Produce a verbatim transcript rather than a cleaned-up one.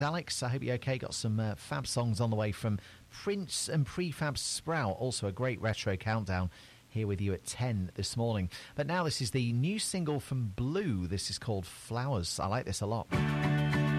Alex, I hope you're okay. Got some uh, fab songs on the way from Prince and Prefab Sprout. Also a great retro countdown here with you at ten this morning. But now this is the new single from Blue. This is called Flowers. I like this a lot.